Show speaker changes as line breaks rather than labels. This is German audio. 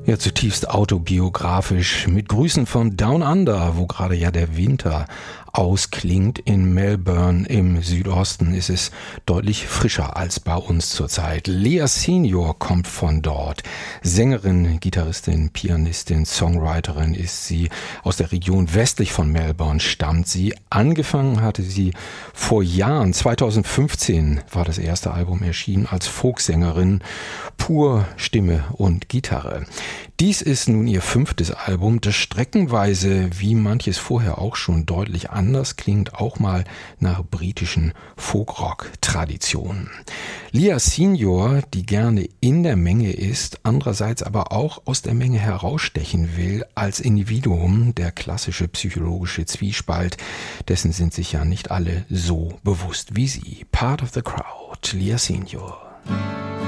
Ja, zutiefst autobiografisch mit Grüßen von Down Under, wo gerade ja der Winter ausklingt. In Melbourne im Südosten ist es deutlich frischer als bei uns zurzeit. Lea Senior kommt von dort. Sängerin, Gitarristin, Pianistin, Songwriterin ist sie. Aus der Region westlich von Melbourne stammt sie. Angefangen hatte sie vor Jahren. 2015 war das erste Album erschienen als Folksängerin. Pur Stimme und Gitarre. Dies ist nun ihr 5. Album, das streckenweise, wie manches vorher auch schon, deutlich anders klingt, auch mal nach britischen Folkrock-Traditionen. Lea Senior, die gerne in der Menge ist, andererseits aber auch aus der Menge herausstechen will, als Individuum, der klassische psychologische Zwiespalt, dessen sind sich ja nicht alle so bewusst wie sie. Part of the Crowd, Lea Senior.